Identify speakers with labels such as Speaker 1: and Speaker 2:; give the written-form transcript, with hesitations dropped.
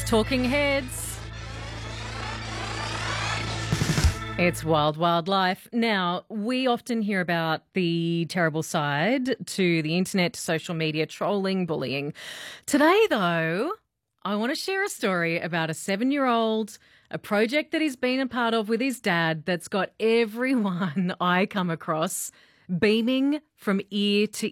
Speaker 1: Talking Heads. It's wild, wild life. Now, we often hear about the terrible side to the internet, to social media, trolling, bullying. Today, though, I want to share a story about a 7-year-old, a project that he's been a part of with his dad that's got everyone I come across beaming from ear to